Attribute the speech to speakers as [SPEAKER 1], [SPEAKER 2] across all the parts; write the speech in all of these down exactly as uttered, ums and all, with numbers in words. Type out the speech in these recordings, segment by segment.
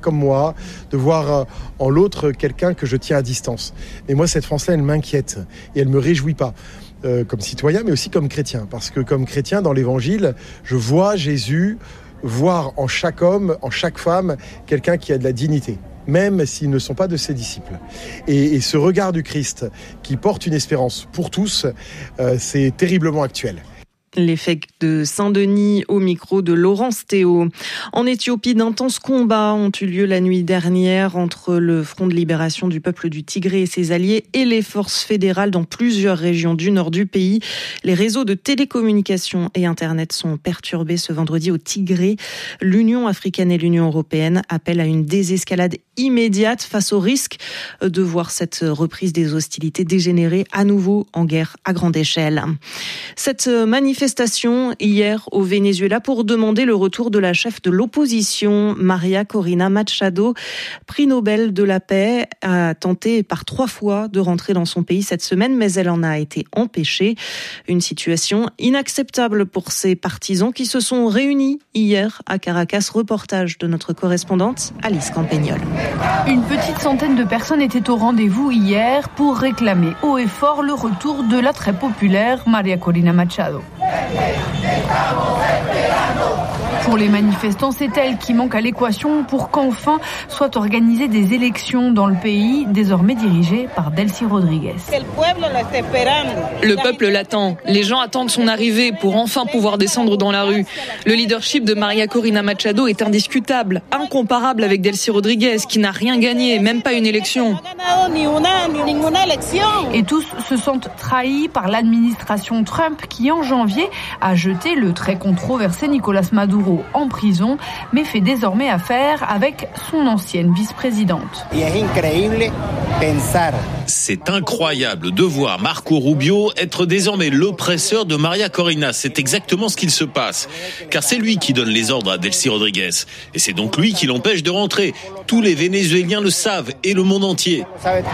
[SPEAKER 1] comme moi, de voir en l'autre quelqu'un que je tiens à distance. Et moi, cette France-là, elle m'inquiète et elle me réjouit pas. Euh, comme citoyen, mais aussi comme chrétien. Parce que comme chrétien, dans l'Évangile, je vois Jésus voir en chaque homme, en chaque femme, quelqu'un qui a de la dignité, même s'ils ne sont pas de ses disciples. Et, et ce regard du Christ qui porte une espérance pour tous, euh, c'est terriblement actuel.
[SPEAKER 2] L'évêque de Saint-Denis au micro de Laurence Théo. En Éthiopie, d'intenses combats ont eu lieu la nuit dernière entre le Front de libération du peuple du Tigré et ses alliés et les forces fédérales dans plusieurs régions du nord du pays. Les réseaux de télécommunications et Internet sont perturbés ce vendredi au Tigré. L'Union africaine et l'Union européenne appellent à une désescalade immédiate face au risque de voir cette reprise des hostilités dégénérer à nouveau en guerre à grande échelle. Cette manifestation Manifestation hier au Venezuela pour demander le retour de la chef de l'opposition, María Corina Machado, prix Nobel de la paix, a tenté par trois fois de rentrer dans son pays cette semaine, mais elle en a été empêchée. Une situation inacceptable pour ses partisans qui se sont réunis hier à Caracas. Reportage de notre correspondante Alice Campagnol.
[SPEAKER 3] Une petite centaine de personnes étaient au rendez-vous hier pour réclamer haut et fort le retour de la très populaire María Corina Machado. Pour les manifestants, c'est elle qui manque à l'équation pour qu'enfin soient organisées des élections dans le pays, désormais dirigées par Delcy Rodríguez.
[SPEAKER 4] Le peuple l'attend. Les gens attendent son arrivée pour enfin pouvoir descendre dans la rue. Le leadership de María Corina Machado est indiscutable, incomparable avec Delcy Rodríguez, qui n'a rien gagné, même pas une élection.
[SPEAKER 3] Et tous se sentent trahis par l'administration Trump qui, en janvier, a jeté le très controversé Nicolás Maduro en prison, mais fait désormais affaire avec son ancienne vice-présidente.
[SPEAKER 5] C'est incroyable de voir Marco Rubio être désormais l'oppresseur de María Corina. C'est exactement ce qu'il se passe. Car c'est lui qui donne les ordres à Delcy Rodríguez. Et c'est donc lui qui l'empêche de rentrer. Tous les Vénézuéliens le savent et le monde entier.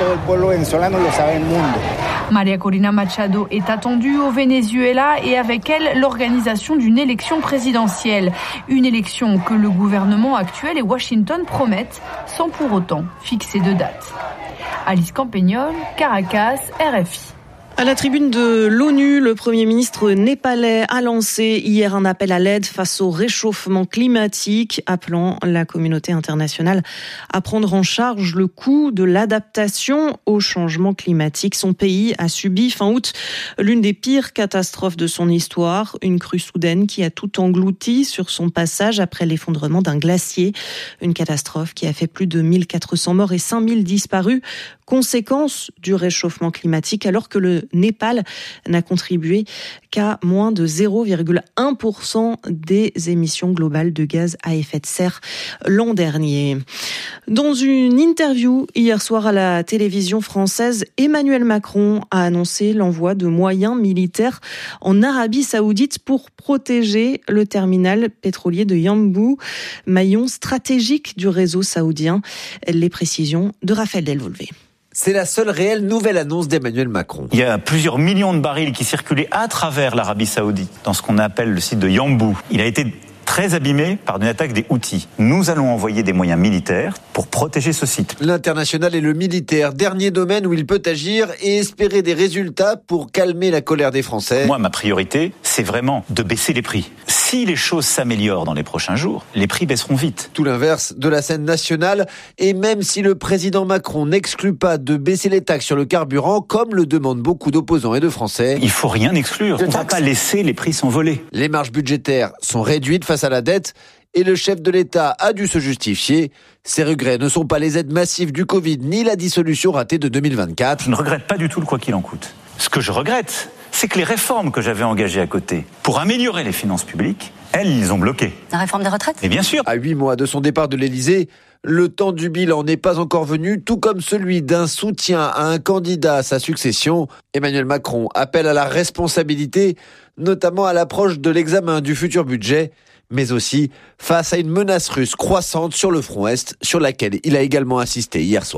[SPEAKER 3] María Corina Machado est attendue au Venezuela et avec elle l'organisation d'une élection présidentielle. Une élection que le gouvernement actuel et Washington promettent sans pour autant fixer de date. Alice Campagnol, Caracas, R F I.
[SPEAKER 2] À la tribune de l'ONU, le Premier ministre népalais a lancé hier un appel à l'aide face au réchauffement climatique, appelant la communauté internationale à prendre en charge le coût de l'adaptation au changement climatique. Son pays a subi fin août l'une des pires catastrophes de son histoire, une crue soudaine qui a tout englouti sur son passage après l'effondrement d'un glacier. Une catastrophe qui a fait plus de mille quatre cents morts et cinq mille disparus, conséquence du réchauffement climatique, alors que le Népal n'a contribué qu'à moins de zéro virgule un pour cent des émissions globales de gaz à effet de serre l'an dernier. Dans une interview hier soir à la télévision française, Emmanuel Macron a annoncé l'envoi de moyens militaires en Arabie Saoudite pour protéger le terminal pétrolier de Yanbu, maillon stratégique du réseau saoudien. Les précisions de Raphaël Delvolvé.
[SPEAKER 6] C'est la seule réelle nouvelle annonce d'Emmanuel Macron.
[SPEAKER 7] Il y a plusieurs millions de barils qui circulaient à travers l'Arabie Saoudite, dans ce qu'on appelle le site de Yanbu. Il a été très abîmé par une attaque des Houthis. Nous allons envoyer des moyens militaires pour protéger ce site.
[SPEAKER 6] L'international et le militaire, dernier domaine où il peut agir et espérer des résultats pour calmer la colère des Français.
[SPEAKER 7] Moi, ma priorité, c'est vraiment de baisser les prix. Si les choses s'améliorent dans les prochains jours, les prix baisseront vite.
[SPEAKER 6] Tout l'inverse de la scène nationale, et même si le président Macron n'exclut pas de baisser les taxes sur le carburant, comme le demandent beaucoup d'opposants et de Français.
[SPEAKER 7] Il faut rien exclure. On ne va pas laisser les prix s'envoler.
[SPEAKER 6] Les marges budgétaires sont réduites face à la dette, et le chef de l'État a dû se justifier. Ses regrets ne sont pas les aides massives du Covid, ni la dissolution ratée de deux mille vingt-quatre.
[SPEAKER 7] Je ne regrette pas du tout le quoi qu'il en coûte. Ce que je regrette, c'est que les réformes que j'avais engagées à côté pour améliorer les finances publiques, elles, ils ont bloqué.
[SPEAKER 8] La réforme des retraites ?
[SPEAKER 7] Et bien sûr.
[SPEAKER 6] À huit mois de son départ de l'Élysée, le temps du bilan n'est pas encore venu, tout comme celui d'un soutien à un candidat à sa succession. Emmanuel Macron appelle à la responsabilité, notamment à l'approche de l'examen du futur budget, mais aussi face à une menace russe croissante sur le front Est, sur laquelle il a également assisté hier soir.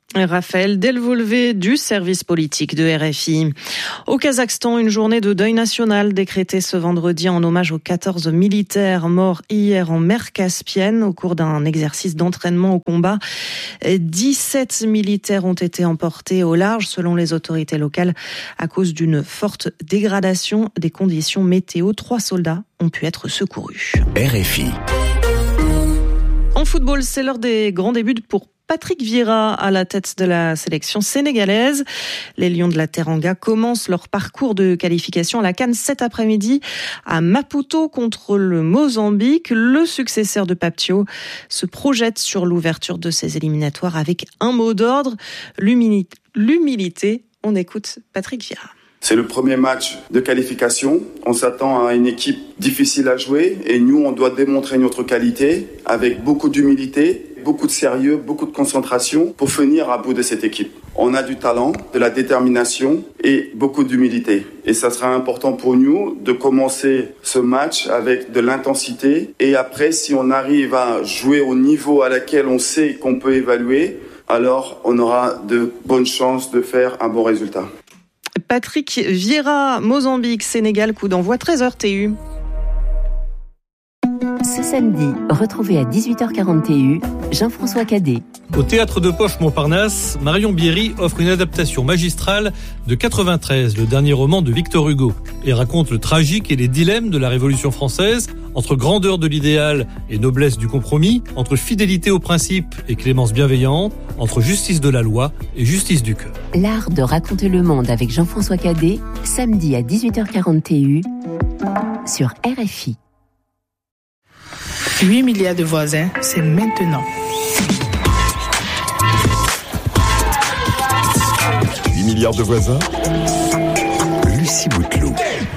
[SPEAKER 2] Raphaël Delvolvé du service politique de R F I. Au Kazakhstan, une journée de deuil national décrétée ce vendredi en hommage aux quatorze militaires morts hier en mer Caspienne au cours d'un exercice d'entraînement au combat. dix-sept militaires ont été emportés au large selon les autorités locales à cause d'une forte dégradation des conditions météo. Trois soldats ont pu être secourus.
[SPEAKER 8] R F I.
[SPEAKER 2] En football, c'est l'heure des grands débuts pour Patrick Vieira à la tête de la sélection sénégalaise. Les Lions de la Teranga commencent leur parcours de qualification à la CAN cet après-midi à Maputo contre le Mozambique. Le successeur de Pape Thiaw se projette sur l'ouverture de ces éliminatoires avec un mot d'ordre, l'humilité. On écoute Patrick Vieira.
[SPEAKER 9] C'est le premier match de qualification. On s'attend à une équipe difficile à jouer et nous, on doit démontrer notre qualité avec beaucoup d'humilité, beaucoup de sérieux, beaucoup de concentration pour finir à bout de cette équipe. On a du talent, de la détermination et beaucoup d'humilité. Et ça sera important pour nous de commencer ce match avec de l'intensité. Et après, si on arrive à jouer au niveau à laquelle on sait qu'on peut évaluer, alors on aura de bonnes chances de faire un bon résultat.
[SPEAKER 2] Patrick Vieira, Mozambique, Sénégal, coup d'envoi treize heures T U.
[SPEAKER 10] Ce samedi, retrouvez à dix-huit heures quarante T U Jean-François Cadet.
[SPEAKER 11] Au Théâtre de Poche Montparnasse, Marion Bierry offre une adaptation magistrale de quatre-vingt-treize, le dernier roman de Victor Hugo, et raconte le tragique et les dilemmes de la Révolution française, entre grandeur de l'idéal et noblesse du compromis, entre fidélité aux principes et clémence bienveillante, entre justice de la loi et justice du cœur.
[SPEAKER 10] L'art de raconter le monde avec Jean-François Cadet, samedi à dix-huit heures quarante T U sur R F I.
[SPEAKER 12] huit milliards de voisins, c'est maintenant.
[SPEAKER 8] huit milliards de voisins, Lucie Bouteloup.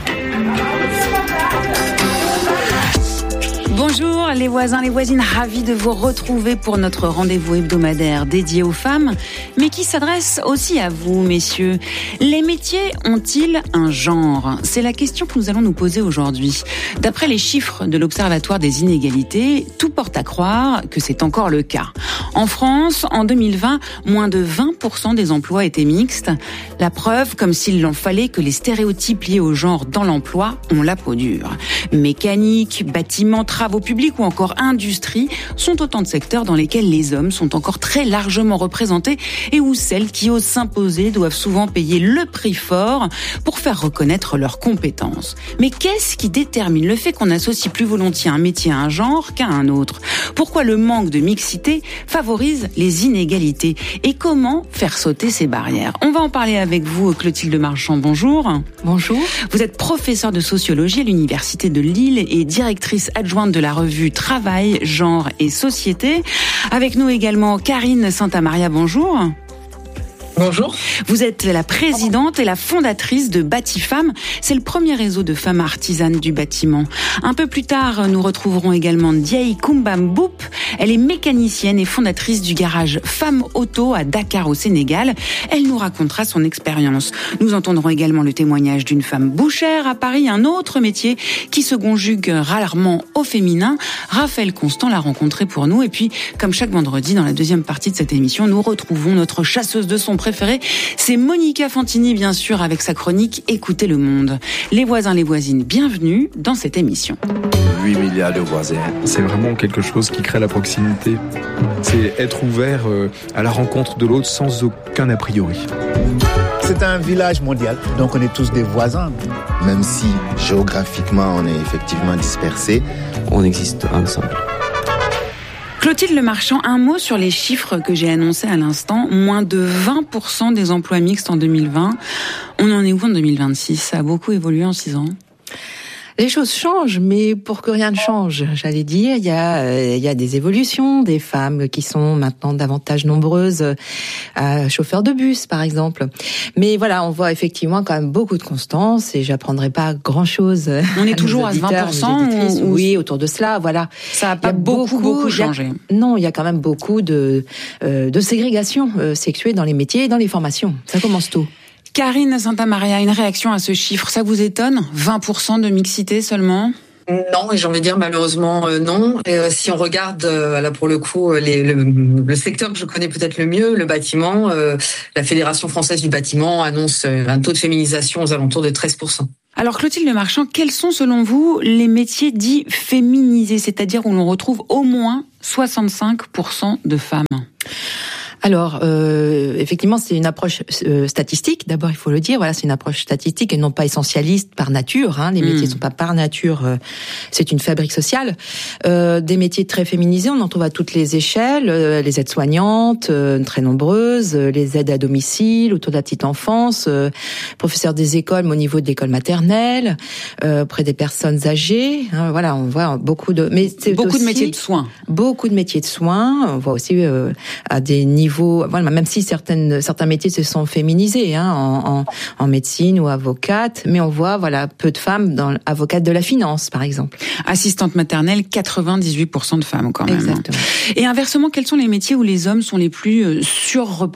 [SPEAKER 13] Bonjour les voisins, les voisines, ravis de vous retrouver pour notre rendez-vous hebdomadaire dédié aux femmes, mais qui s'adresse aussi à vous, messieurs. Les métiers ont-ils un genre ? C'est la question que nous allons nous poser aujourd'hui. D'après les chiffres de l'Observatoire des inégalités, tout porte à croire que c'est encore le cas. En France, en deux mille vingt, moins de vingt pour cent des emplois étaient mixtes. La preuve, comme s'il en fallait, que les stéréotypes liés au genre dans l'emploi ont la peau dure. Mécanique, bâtiment, travaux publics ou encore industrie sont autant de secteurs dans lesquels les hommes sont encore très largement représentés et où celles qui osent s'imposer doivent souvent payer le prix fort pour faire reconnaître leurs compétences. Mais qu'est-ce qui détermine le fait qu'on associe plus volontiers un métier à un genre qu'à un autre ? Pourquoi le manque de mixité favorise les inégalités ? Et comment faire sauter ces barrières ? On va en parler avec vous, Clotilde Marchand. Bonjour.
[SPEAKER 14] Bonjour.
[SPEAKER 13] Vous êtes professeure de sociologie à l'Université de Lille et directrice adjointe de la revue Travail, Genre et Société. Avec nous également Karine Santamaria, bonjour.
[SPEAKER 14] Bonjour.
[SPEAKER 13] Vous êtes la présidente et la fondatrice de Batifemmes. C'est le premier réseau de femmes artisanes du bâtiment. Un peu plus tard, nous retrouverons également Diaye Koumba Mboup. Elle est mécanicienne et fondatrice du garage Femmes Auto à Dakar au Sénégal. Elle nous racontera son expérience. Nous entendrons également le témoignage d'une femme bouchère à Paris, un autre métier qui se conjugue rarement au féminin. Raphaël Constant l'a rencontré pour nous. Et puis, comme chaque vendredi, dans la deuxième partie de cette émission, nous retrouvons notre chasseuse de son préféré. C'est Monica Fantini, bien sûr, avec sa chronique Écoutez le monde. Les voisins, les voisines, bienvenue dans cette émission.
[SPEAKER 15] huit milliards de voisins. C'est vraiment quelque chose qui crée la proximité. C'est être ouvert à la rencontre de l'autre sans aucun a priori.
[SPEAKER 16] C'est un village mondial, donc on est tous des voisins.
[SPEAKER 17] Même si géographiquement on est effectivement dispersés,
[SPEAKER 18] on existe ensemble.
[SPEAKER 13] Clotilde Lemarchand, un mot sur les chiffres que j'ai annoncés à l'instant. Moins de vingt pour cent des emplois mixtes en deux mille vingt. On en est où en deux mille vingt-six ? Ça a beaucoup évolué en six ans.
[SPEAKER 14] Les choses changent, mais pour que rien ne change, j'allais dire, il y a, euh, il y a des évolutions, des femmes qui sont maintenant davantage nombreuses, euh, chauffeurs de bus, par exemple. Mais voilà, on voit effectivement quand même beaucoup de constance, et j'apprendrai pas grand-chose.
[SPEAKER 13] On est toujours à vingt pour cent
[SPEAKER 14] ou... Oui, autour de cela, voilà.
[SPEAKER 13] Ça a pas beaucoup, beaucoup, beaucoup changé.
[SPEAKER 14] A, non, il y a quand même beaucoup de, euh, de ségrégation euh, sexuée dans les métiers et dans les formations. Ça commence tôt.
[SPEAKER 13] Karine Santamaria, une réaction à ce chiffre, ça vous étonne ? vingt pour cent de mixité seulement ?
[SPEAKER 19] Non, et j'ai envie de dire malheureusement euh, non. Et, euh, si on regarde, euh, là pour le coup, les, le, le secteur que je connais peut-être le mieux, le bâtiment, euh, la Fédération française du bâtiment annonce un taux de féminisation aux alentours de treize pour cent.
[SPEAKER 13] Alors Clotilde Marchand, quels sont selon vous les métiers dits féminisés, c'est-à-dire où l'on retrouve au moins soixante-cinq pour cent de femmes ?
[SPEAKER 14] Alors, euh, effectivement, c'est une approche euh, statistique. D'abord, il faut le dire. Voilà, c'est une approche statistique et non pas essentialiste par nature. Hein. Les métiers mmh. sont pas par nature. Euh, c'est une fabrique sociale. Euh, des métiers très féminisés, on en trouve à toutes les échelles. Euh, les aides-soignantes, euh, très nombreuses. Euh, les aides à domicile, autour de la petite enfance. Euh, professeurs des écoles, mais au niveau de l'école maternelle, euh, auprès des personnes âgées. Hein, voilà, on voit beaucoup de. Mais c'est
[SPEAKER 13] beaucoup
[SPEAKER 14] aussi
[SPEAKER 13] de métiers de soins.
[SPEAKER 14] Beaucoup de métiers de soins. On voit aussi euh, à des niveaux. Voilà, même si certaines, certains métiers se sont féminisés, hein, en, en, en médecine ou avocate, mais on voit, voilà, peu de femmes dans avocate de la finance, par exemple.
[SPEAKER 13] Assistante maternelle, quatre-vingt-dix-huit pour cent de femmes quand même.
[SPEAKER 14] Exactement.
[SPEAKER 13] Et inversement, quels sont les métiers où les hommes sont les plus surreprésentés ?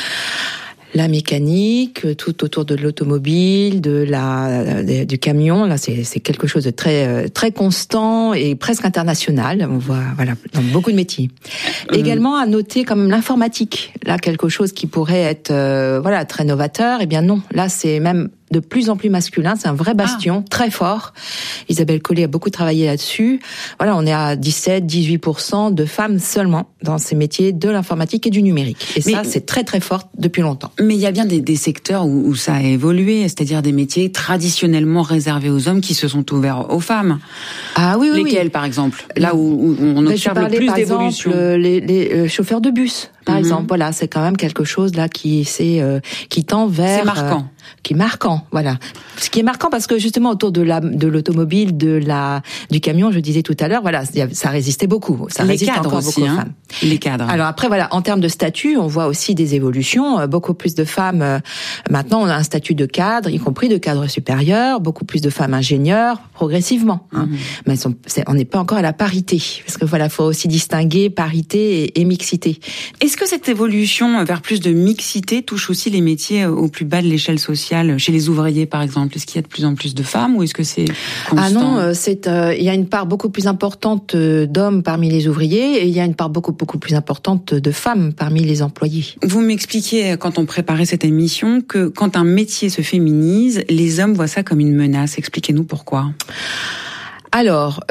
[SPEAKER 14] La mécanique, tout autour de l'automobile, de la de, du camion, là c'est c'est quelque chose de très très constant et presque international. On voit voilà dans beaucoup de métiers. Mmh. Également à noter quand même l'informatique. Là quelque chose qui pourrait être euh, voilà très novateur. Eh bien non, là c'est même de plus en plus masculin, c'est un vrai bastion, ah. très fort. Isabelle Collet a beaucoup travaillé là-dessus. Voilà, on est à dix-sept à dix-huit pour cent de femmes seulement dans ces métiers de l'informatique et du numérique. Et mais, ça, c'est très très fort depuis longtemps.
[SPEAKER 13] Mais il y a bien des, des secteurs où, où ça a évolué, c'est-à-dire des métiers traditionnellement réservés aux hommes qui se sont ouverts aux femmes.
[SPEAKER 14] Ah oui, oui,
[SPEAKER 13] Lesquels,
[SPEAKER 14] oui.
[SPEAKER 13] par exemple ? Là où, où on
[SPEAKER 14] mais
[SPEAKER 13] observe
[SPEAKER 14] parlais,
[SPEAKER 13] le plus
[SPEAKER 14] par
[SPEAKER 13] d'évolution.
[SPEAKER 14] Exemple, les, les euh, chauffeurs de bus, par mm-hmm. exemple. Voilà, c'est quand même quelque chose là qui c'est euh, qui tend vers.
[SPEAKER 13] C'est marquant.
[SPEAKER 14] Euh, qui est marquant, voilà. Ce qui est marquant parce que justement autour de la de l'automobile, de la du camion, je disais tout à l'heure, voilà, ça résistait beaucoup. Ça
[SPEAKER 13] les
[SPEAKER 14] résiste
[SPEAKER 13] cadres
[SPEAKER 14] encore
[SPEAKER 13] aussi,
[SPEAKER 14] beaucoup
[SPEAKER 13] hein,
[SPEAKER 14] aux femmes.
[SPEAKER 13] Les cadres.
[SPEAKER 14] Alors après, voilà, en termes de statut, on voit aussi des évolutions. Beaucoup plus de femmes. Euh, maintenant, on a un statut de cadre, y compris de cadre supérieur. Beaucoup plus de femmes ingénieurs, progressivement. Hein. Mm-hmm. Mais elles sont, c'est, on n'est pas encore à la parité, parce que voilà, faut aussi distinguer parité et, et mixité.
[SPEAKER 13] Est-ce que cette évolution vers plus de mixité touche aussi les métiers au plus bas de l'échelle sociale, chez les ouvriers par exemple? Est-ce qu'il y a de plus en plus de femmes ou est-ce que c'est constant?
[SPEAKER 14] Ah non, c'est euh, il y a une part beaucoup plus importante d'hommes parmi les ouvriers et il y a une part beaucoup beaucoup plus importante de femmes parmi les employés.
[SPEAKER 13] Vous m'expliquiez quand on préparait cette émission que quand un métier se féminise, les hommes voient ça comme une menace. Expliquez-nous pourquoi.
[SPEAKER 14] Alors,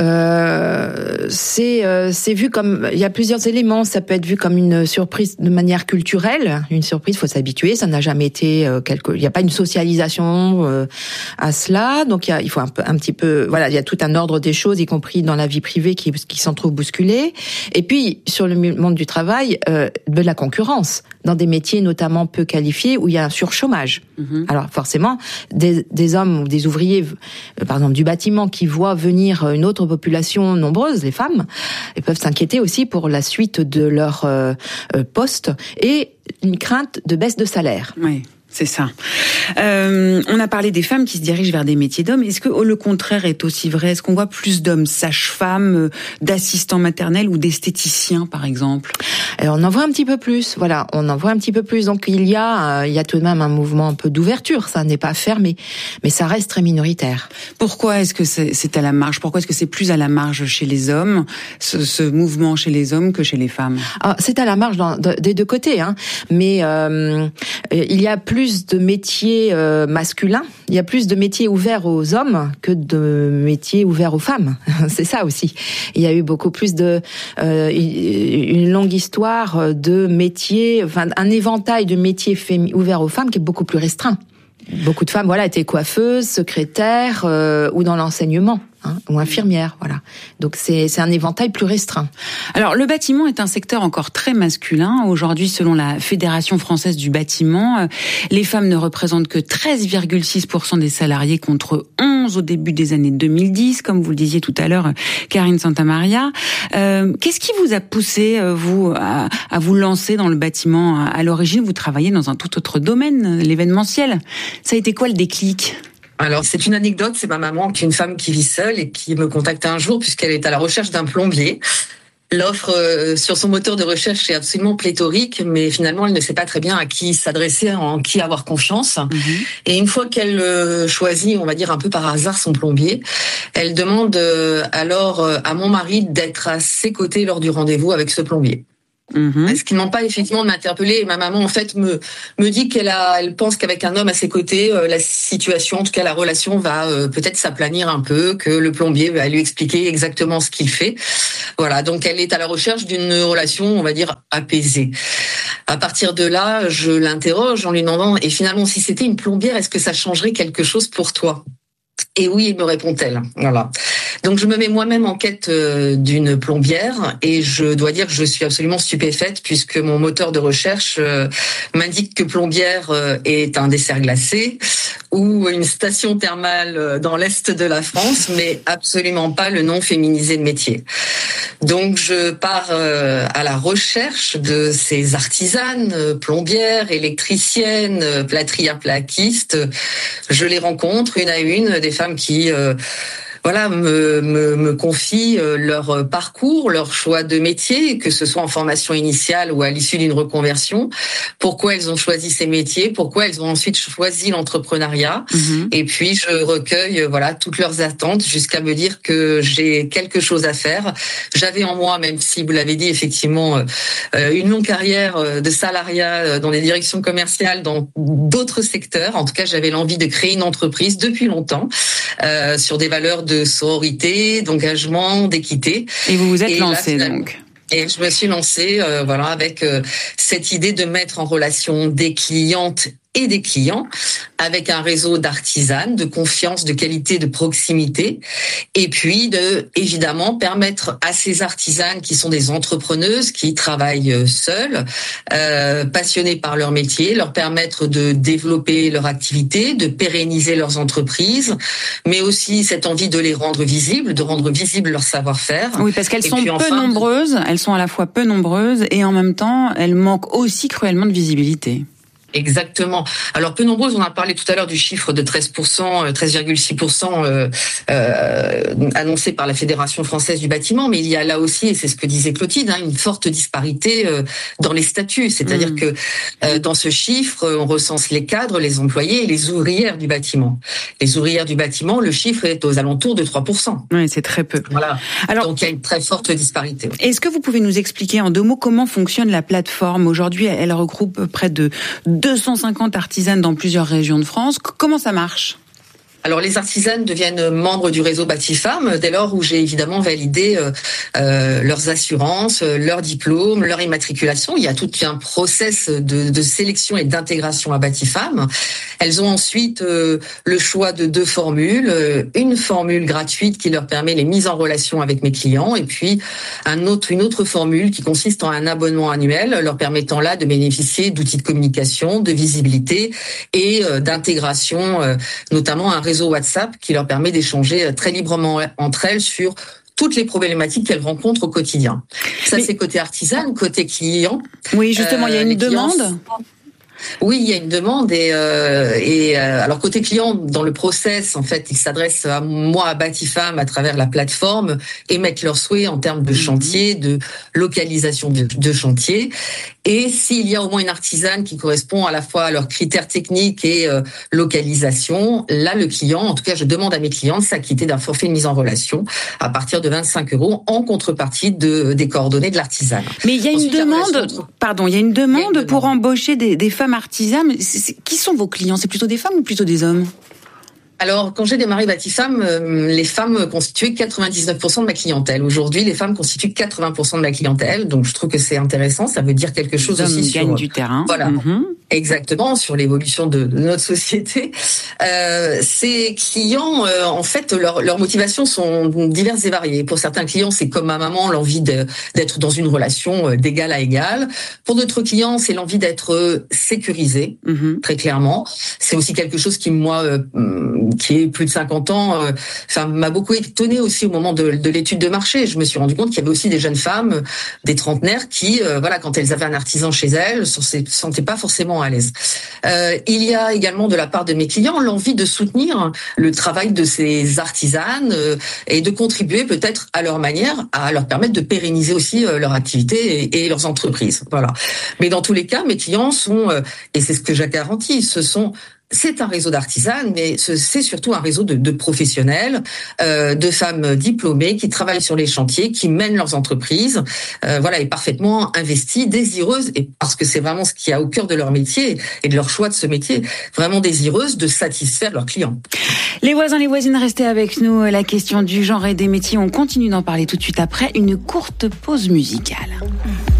[SPEAKER 14] euh, c'est euh, c'est vu comme il y a plusieurs éléments. Ça peut être vu comme une surprise de manière culturelle, une surprise. Faut s'habituer. Ça n'a jamais été euh, quelque. Il n'y a pas une socialisation euh, à cela. Donc il y a, il faut un peu, un petit peu. Voilà, il y a tout un ordre des choses, y compris dans la vie privée, qui qui s'en trouve bousculé. Et puis sur le monde du travail, euh, de la concurrence dans des métiers notamment peu qualifiés où il y a un surchômage. Mmh. Alors forcément, des, des hommes ou des ouvriers, euh, par exemple du bâtiment, qui voient venir une autre population nombreuse, les femmes, elles peuvent s'inquiéter aussi pour la suite de leur euh, poste et une crainte de baisse de salaire.
[SPEAKER 13] Oui. C'est ça. Euh, on a parlé des femmes qui se dirigent vers des métiers d'hommes. Est-ce que le contraire est aussi vrai? Est-ce qu'on voit plus d'hommes sages-femmes, d'assistants maternels ou d'esthéticiens, par exemple?
[SPEAKER 14] Alors, on en voit un petit peu plus. Voilà, on en voit un petit peu plus. Donc il y a, il y a tout de même un mouvement un peu d'ouverture. Ça n'est pas fermé, mais ça reste très minoritaire.
[SPEAKER 13] Pourquoi est-ce que c'est, c'est à la marge? Pourquoi est-ce que c'est plus à la marge chez les hommes, ce, ce mouvement chez les hommes que chez les femmes?
[SPEAKER 14] Ah, c'est à la marge dans, de, des deux côtés, hein. Mais euh, il y a plus plus de métiers euh, masculins, il y a plus de métiers ouverts aux hommes que de métiers ouverts aux femmes. C'est ça aussi. Il y a eu beaucoup plus de euh, une longue histoire de métiers, enfin un éventail de métiers fémi- ouverts aux femmes qui est beaucoup plus restreint. Beaucoup de femmes, voilà, étaient coiffeuses, secrétaires euh, ou dans l'enseignement. Hein, ou infirmière, voilà. Donc c'est c'est un éventail plus restreint.
[SPEAKER 13] Alors le bâtiment est un secteur encore très masculin. Aujourd'hui, selon la Fédération française du bâtiment, les femmes ne représentent que treize virgule six pour cent des salariés contre onze au début des années deux mille dix, comme vous le disiez tout à l'heure, Karine Santamaria. Euh, qu'est-ce qui vous a poussé, vous, à, à vous lancer dans le bâtiment? À l'origine, vous travaillez dans un tout autre domaine, l'événementiel. Ça a été quoi le déclic?
[SPEAKER 19] Alors, c'est une anecdote, c'est ma maman qui est une femme qui vit seule et qui me contacte un jour puisqu'elle est à la recherche d'un plombier. L'offre euh, sur son moteur de recherche est absolument pléthorique, mais finalement, elle ne sait pas très bien à qui s'adresser, en qui avoir confiance. Mm-hmm. Et une fois qu'elle euh, choisit, on va dire un peu par hasard, son plombier, elle demande euh, alors euh, à mon mari d'être à ses côtés lors du rendez-vous avec ce plombier. Mmh. Est-ce qu'ils n'ont pas effectivement de m'interpeller? Et ma maman en fait me me dit qu'elle a, elle pense qu'avec un homme à ses côtés, euh, la situation, en tout cas la relation, va euh, peut-être s'aplanir un peu, que le plombier va lui expliquer exactement ce qu'il fait. Voilà, donc elle est à la recherche d'une relation, on va dire, apaisée. À partir de là, je l'interroge en lui demandant, et finalement, si c'était une plombière, est-ce que ça changerait quelque chose pour toi? Et oui, me répond-elle. Voilà. Donc je me mets moi-même en quête euh, d'une plombière et je dois dire que je suis absolument stupéfaite puisque mon moteur de recherche euh, m'indique que plombière euh, est un dessert glacé ou une station thermale dans l'est de la France, mais absolument pas le nom féminisé de métier. Donc je pars euh, à la recherche de ces artisanes, euh, plombières, électriciennes, euh, plâtrières, plaquistes. Je les rencontre une à une, des femmes qui euh, voilà me, me, me confient leur parcours, leur choix de métier, que ce soit en formation initiale ou à l'issue d'une reconversion, pourquoi elles ont choisi ces métiers, pourquoi elles ont ensuite choisi l'entrepreneuriat. Mmh. Et puis je recueille voilà toutes leurs attentes jusqu'à me dire que j'ai quelque chose à faire. J'avais en moi, même si vous l'avez dit effectivement, euh, une longue carrière de salariat dans les directions commerciales dans d'autres secteurs. En tout cas, j'avais l'envie de créer une entreprise depuis longtemps euh, sur des valeurs de sororité, d'engagement, d'équité.
[SPEAKER 13] Et vous vous êtes lancée donc.
[SPEAKER 19] Et je me suis lancée, euh, voilà, avec euh, cette idée de mettre en relation des clientes et des clients avec un réseau d'artisanes, de confiance, de qualité, de proximité, et puis de évidemment permettre à ces artisanes qui sont des entrepreneuses, qui travaillent seules, euh, passionnées par leur métier, leur permettre de développer leur activité, de pérenniser leurs entreprises, mais aussi cette envie de les rendre visibles, de rendre visible leur savoir-faire.
[SPEAKER 13] Oui, parce qu'elles et sont peu enfin, nombreuses, elles sont à la fois peu nombreuses et en même temps elles manquent aussi cruellement de visibilité.
[SPEAKER 19] Exactement. Alors peu nombreuses, on a parlé tout à l'heure du chiffre de treize pour cent, treize virgule six pour cent euh, euh, annoncé par la Fédération française du bâtiment, mais il y a là aussi, et c'est ce que disait Clotilde, hein, une forte disparité euh, dans les statuts. C'est-à-dire mmh. que euh, dans ce chiffre, on recense les cadres, les employés et les ouvrières du bâtiment. Les ouvrières du bâtiment, le chiffre est aux alentours de trois pour cent.
[SPEAKER 13] Oui, c'est très peu.
[SPEAKER 19] Voilà. Alors, donc il y a une très forte disparité.
[SPEAKER 13] Est-ce que vous pouvez nous expliquer en deux mots comment fonctionne la plateforme? Aujourd'hui, elle regroupe près de deux cent cinquante artisanes dans plusieurs régions de France. Comment ça marche ?
[SPEAKER 19] Alors les artisanes deviennent membres du réseau Bâti-Femmes dès lors où j'ai évidemment validé euh, euh, leurs assurances, leurs diplômes, leur immatriculation. Il y a tout un process de, de sélection et d'intégration à Bâti-Femmes. Elles ont ensuite euh, le choix de deux formules, une formule gratuite qui leur permet les mises en relation avec mes clients et puis un autre, une autre formule qui consiste en un abonnement annuel leur permettant là de bénéficier d'outils de communication, de visibilité et euh, d'intégration, euh, notamment un réseau WhatsApp qui leur permet d'échanger très librement entre elles sur toutes les problématiques qu'elles rencontrent au quotidien. Ça, Mais... c'est côté artisan, côté client.
[SPEAKER 13] Oui, justement, euh, il y a une demande clients...
[SPEAKER 19] Oui, il y a une demande et, euh, et euh, alors côté client, dans le process, en fait, ils s'adressent à moi, à Bâti-Femmes, à travers la plateforme, émettent leurs souhaits en termes de chantier, de localisation de, de chantier. Et s'il y a au moins une artisane qui correspond à la fois à leurs critères techniques et euh, localisation, là, le client, en tout cas, je demande à mes clients de s'acquitter d'un forfait de mise en relation à partir de vingt-cinq euros en contrepartie de, des coordonnées de l'artisane.
[SPEAKER 13] Mais il y a une Ensuite, demande, relation... pardon, il y a une demande, il y a une pour demande. embaucher des, des femmes artisanes. C'est, c'est, qui sont vos clients? C'est plutôt des femmes ou plutôt des hommes?
[SPEAKER 19] Alors, quand j'ai démarré Bâti-Femmes, euh, les femmes constituaient quatre-vingt-dix-neuf pour cent de ma clientèle. Aujourd'hui, les femmes constituent quatre-vingts pour cent de ma clientèle. Donc, je trouve que c'est intéressant. Ça veut dire quelque chose
[SPEAKER 13] les
[SPEAKER 19] aussi
[SPEAKER 13] hommes
[SPEAKER 19] sur...
[SPEAKER 13] gagnent du terrain.
[SPEAKER 19] Voilà.
[SPEAKER 13] Mm-hmm.
[SPEAKER 19] Exactement, sur l'évolution de, de notre société. Euh, ces clients, euh, en fait, leurs leur motivations sont diverses et variées. Pour certains clients, c'est comme ma maman, l'envie de, d'être dans une relation d'égal à égal. Pour d'autres clients, c'est l'envie d'être sécurisé, mm-hmm. très clairement. C'est aussi quelque chose qui, moi, euh, qui est plus de cinquante ans, euh, enfin, m'a beaucoup étonnée aussi au moment de, de l'étude de marché. Je me suis rendu compte qu'il y avait aussi des jeunes femmes, des trentenaires, qui, euh, voilà, quand elles avaient un artisan chez elles, se sentaient pas forcément extrêmement à l'aise. Euh, il y a également de la part de mes clients l'envie de soutenir le travail de ces artisanes euh, et de contribuer peut-être à leur manière à leur permettre de pérenniser aussi euh, leur activité et, et leurs entreprises. Voilà. Mais dans tous les cas, mes clients sont, euh, et c'est ce que j'ai garanti, ce sont c'est un réseau d'artisanes, mais c'est surtout un réseau de, de professionnels, euh, de femmes diplômées qui travaillent sur les chantiers, qui mènent leurs entreprises, euh, voilà, et parfaitement investies, désireuses, et parce que c'est vraiment ce qu'il y a au cœur de leur métier et de leur choix de ce métier, vraiment désireuses de satisfaire leurs clients.
[SPEAKER 13] Les voisins, les voisines, restez avec nous. La question du genre et des métiers, on continue d'en parler tout de suite après une courte pause musicale.